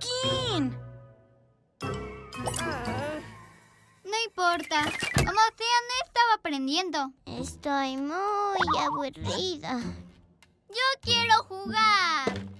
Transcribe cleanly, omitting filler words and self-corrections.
Joaquín. No importa. Como sea, no estaba aprendiendo. Estoy muy aburrida. Yo quiero jugar.